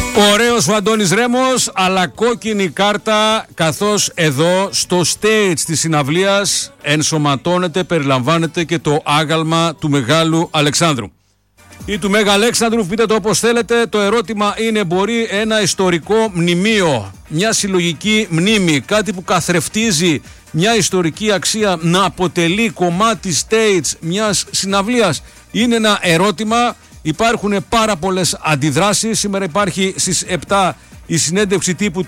Ωραίος ο Αντώνης Ρέμος, αλλά κόκκινη κάρτα, καθώς εδώ στο stage της συναυλίας ενσωματώνεται, περιλαμβάνεται και το άγαλμα του Μεγάλου Αλεξάνδρου. Ή του Μέγα Αλέξανδρου, πείτε το όπως θέλετε. Το ερώτημα είναι, μπορεί ένα ιστορικό μνημείο, μια συλλογική μνήμη, κάτι που καθρεφτίζει μια ιστορική αξία, να αποτελεί κομμάτι stage μιας συναυλίας? Είναι ένα ερώτημα. Υπάρχουν πάρα πολλές αντιδράσεις. Σήμερα υπάρχει στις 7 η συνέντευξη τύπου